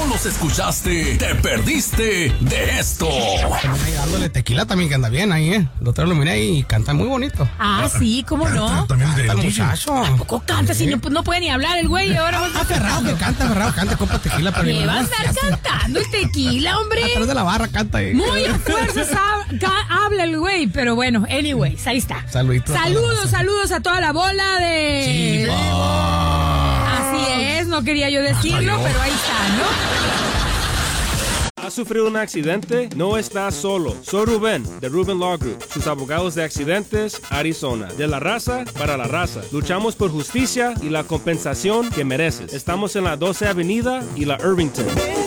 no los escuchaste, te perdiste de esto. Ahí dándole tequila también, que anda bien ahí, Lo otro lo miré ahí y canta muy bonito. Ah, sí, ¿cómo no? También canta el muchacho. ¿Tampoco canta? Si no puede ni hablar el güey. Ahora Ferrado que canta, compa tequila. Pero ¿qué va a estar cantando el tequila, hombre? Atrás de la barra canta ahí. Muy a fuerzas habla el güey, pero bueno, anyways, ahí está. Saludos a toda la bola de... Así es, no quería yo decirlo, pero ahí está, ¿no? ¿Has sufrido un accidente? No estás solo. Soy Rubén, de Rubén Law Group, sus abogados de accidentes, Arizona. De la raza para la raza. Luchamos por justicia y la compensación que mereces. Estamos en la 12 Avenida y la Irvington.